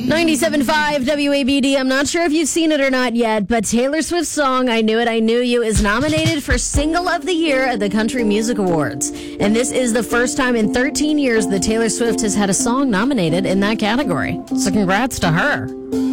97.5 WABD. I'm not sure if you've seen it or not yet, but Taylor Swift's song, I Knew It, I Knew You, is nominated for Single of the Year at the Country Music Awards. And this is the first time in 13 years that Taylor Swift has had a song nominated in that category. So congrats to her.